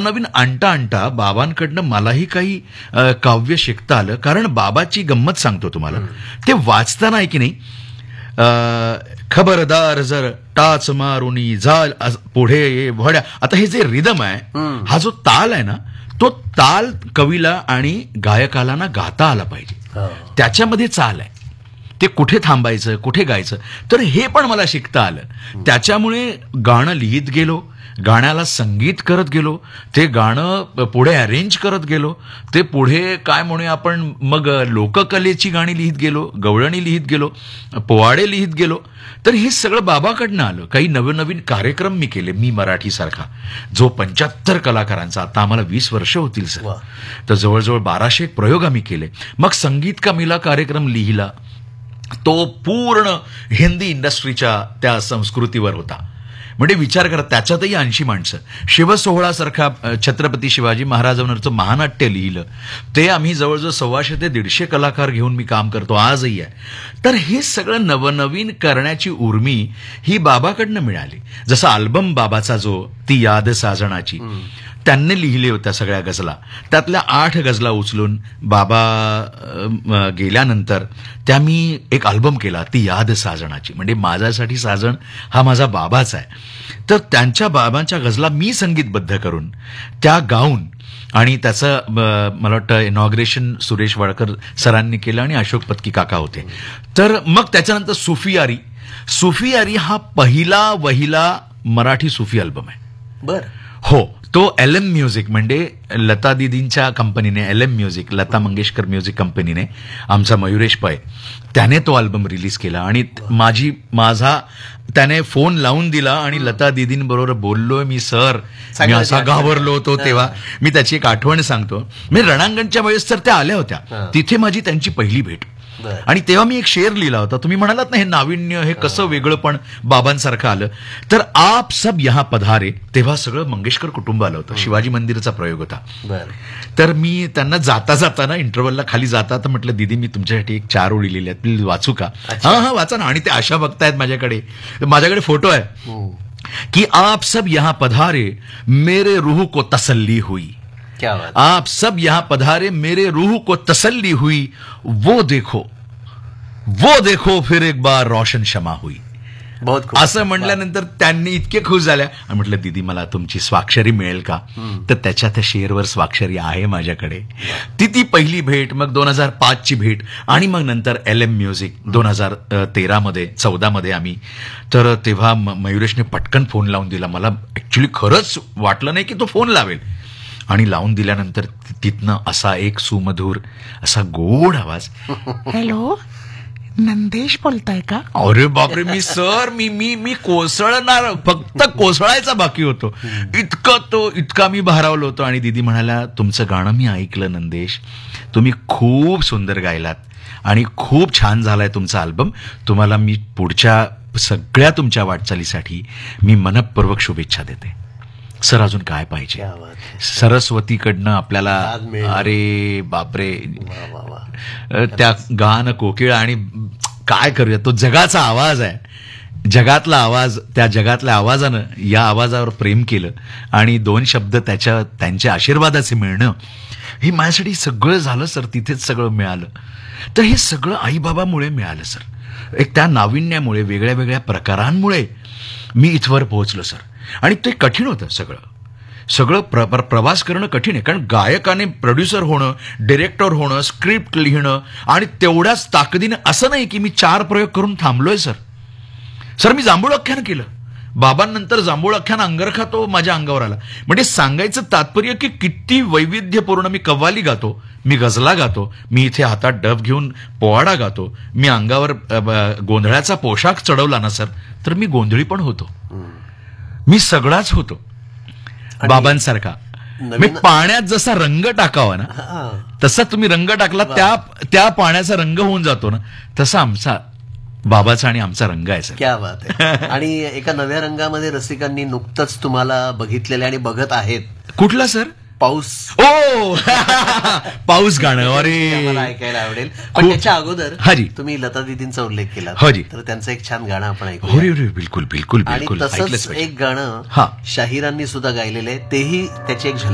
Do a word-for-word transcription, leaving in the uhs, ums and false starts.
नवनवीन आणता आणता बाबांकडनं मलाही काही अ, काव्य शिकता आलं. कारण बाबाची गंमत सांगतो तुम्हाला, ते वाचताना आहे की नाही, अ, खबरदार जर टाच मारुनी झाल अस- पुढे ये वड्या. आता हे जे रिदम आहे, हा जो ताल आहे ना, तो ताल कवीला आणि गायकाला ना गाता आला पाहिजे. त्याच्यामध्ये चाल आहे, ते कुठे थांबायचं कुठे गायचं, तर हे पण मला शिकता आलं. त्याच्यामुळे गाणं लिहित गेलो, गाण्याला संगीत करत गेलो, ते गाणं पुढे अरेंज करत गेलो, ते पुढे काय म्हणूया आपण मग लोककलेची गाणी लिहित गेलो, गवळणी लिहित गेलो, पोवाडे लिहित गेलो. तर हे सगळं बाबाकडनं आलं. काही नवीन नवीन कार्यक्रम मी केले, मी मराठीसारखा जो पंच्याहत्तर कलाकारांचा, आता आम्हाला वीस वर्ष होतील सर, तर जवळजवळ बाराशे प्रयोग आम्ही केले. मग संगीत का मिला कार्यक्रम लिहिला, तो पूर्ण हिंदी इंडस्ट्रीच्या त्या संस्कृतीवर होता. म्हणजे विचार करा, त्याच्यातही ऐंशी माणसं. शिवसोहळासारखा छत्रपती शिवाजी महाराजांवरचं महानाट्य लिहिलं, ते आम्ही जवळजवळ सव्वाशे ते दीडशे कलाकार घेऊन मी काम करतो, आजही आहे. तर हे सगळं नवनवीन करण्याची उर्मी ही बाबाकडनं मिळाली. जसा अल्बम बाबाचा जो ती याद साजणाची, त्यांनी लिहिले होत्या सगळ्या गझला, त्यातल्या आठ गझला उचलून बाबा अ, गेल्यानंतर त्या मी एक अल्बम केला, ती याद साजणाची. म्हणजे माझ्यासाठी साजण हा माझा बाबाच आहे. तर त्यांच्या बाबांच्या गझला मी संगीतबद्ध करून त्या गाऊन, आणि त्याचं अ, मला वाटतं इनॉग्रेशन सुरेश वाडकर सरांनी केलं आणि अशोक पत्की काका होते. तर मग त्याच्यानंतर सुफियारी. सुफियारी हा पहिला वहिला मराठी सुफी अल्बम आहे. बर. हो, तो एल एम म्युझिक म्हणजे लता दिदींच्या कंपनीने, L M music, Lata Mangeshkar music कंपनीने, आमचा मयुरेश पै, त्याने तो अल्बम रिलीज केला. आणि माझी माझा त्याने फोन लावून दिला आणि लता दिदींबरोबर बोललोय मी, सर मी असा घाबरलो होतो तेव्हा. मी त्याची एक आठवण सांगतो. मी रणांगणच्या वेळेस तर त्या आल्या होत्या, तिथे माझी त्यांची पहिली भेट. आणि तेव्हा मी एक शेर लिहिला होता, तुम्ही म्हणालात ना हे नाविन्य, हे कसं वेगळं पण बाबांसारखं आलं. तर आप सब यहाँ पधारे, तेव्हा सगळं मंगेशकर कुटुंब आलं होतं, शिवाजी मंदिरचा प्रयोग होता. तर मी त्यांना जाता जाताना इंटरव्हलला खाली जाता तर म्हटलं, दीदी मी तुमच्यासाठी एक चार ओळी लिहिल्यात, प्लीज वाचू का? हा हा वाचा ना. आणि ते आशा बघतायत माझ्याकडे, माझ्याकडे फोटो आहे की आप सब यहाँ पधारे मेरे रूह को तसल्ली हुई, क्या बात. आप सब यहाँ पधारे मेरे रूह को तसल्ली हुई, वो देखो वो देखो फिर एक बार रोशन शमा हुई. बहुत खूप. असं म्हटल्यानंतर त्यांनी इतके खुश झाल्या. आणि म्हटलं, दीदी मला तुमची स्वाक्षरी मिळेल का? तर त्याच्या त्या शेअरवर स्वाक्षरी आहे माझ्याकडे. ती ती पहिली भेट, मग दोन हजार पाच ची भेट, आणि मग नंतर एल एम म्युझिक दोन हजार तेरा मध्ये चौदा मध्ये आम्ही. तर तेव्हा मयुरेशने पटकन फोन लावून दिला. मला ऍक्च्युली खरंच वाटलं नाही की तो फोन लावेल. आणि लावून दिल्यानंतर तिथनं असा एक सुमधूर असा गोड आवाज, हॅलो नंदेश बोलताय का? अरे बापरे, मी सर मी मी मी कोसळणार, फक्त कोसळायचा बाकी होतो. इतकं तो इतका मी भारावलो होतो. आणि दीदी म्हणाल्या, तुमचं गाणं मी ऐकलं नंदेश, तुम्ही खूप सुंदर गायलात आणि खूप छान झालाय तुमचा अल्बम. तुम्हाला मी पुढच्या सगळ्या तुमच्या वाटचालीसाठी मी मनपूर्वक शुभेच्छा देते. सर अजून काय पाहिजे? सरस्वतीकडनं आपल्याला, अरे बापरे, त्या गान कोकिळ. आणि काय करूया, तो जगाचा आवाज आहे, जगातला आवाज. त्या जगातल्या आवाजानं या आवाजावर प्रेम केलं आणि दोन शब्द त्याच्या त्यांच्या आशीर्वादाचे मिळणं, हे माझ्यासाठी सगळं झालं सर. तिथेच सगळं मिळालं. तर हे सगळं आईबाबामुळे मिळालं सर. एक त्या नाविन्यामुळे, वेगळ्या वेगळ्या प्रकारांमुळे मी इथवर पोहोचलो सर. आणि ते कठीण होतं सगळं. सगळं प्र प्रवास करणं कठीण आहे. कारण गायकाने प्रोड्युसर होणं, डिरेक्टर होणं, स्क्रिप्ट लिहिणं, आणि तेवढ्याच ताकदीने. असं नाही की मी चार प्रयोग करून थांबलोय सर. सर मी जांभूळ आख्यान केलं. बाबांनंतर जांभूळ आख्यान अंगरखा तो माझ्या अंगावर आला. म्हणजे सांगायचं तात्पर्य की किती वैविध्यपूर्ण. मी कव्वाली गातो, मी गझला गातो, मी इथे हातात डब घेऊन पोवाडा गातो, मी अंगावर गोंधळाचा पोशाख चढवला ना सर, तर मी गोंधळी पण होतो. मी सगळाच होतो बाबांसारखा. मी पाण्यात जसा रंग टाकावा ना, तसा तुम्ही रंग टाकला, त्या त्या पाण्याचा रंग होऊन जातो ना, तसा आमचा बाबाचा आणि आमचा रंग आहे सर. क्या बात आहे. आणि एका नव्या रंगामध्ये रसिकांनी नुकतंच तुम्हाला बघितलेले आणि बघत आहेत. कुठला सर? पाऊस. ओ पाऊस गाणं, अरे मला ऐकायला आवडेल. पण त्याच्या अगोदर हाजी तुम्ही लता दीदींचा उल्लेख केला, तर त्यांचं एक छान गाणं आपण ऐकू. बिलकुल बिलकुल आणि तसंच एक गाणं शाहिरांनी सुद्धा गायलेलं आहे, तेही त्याची एक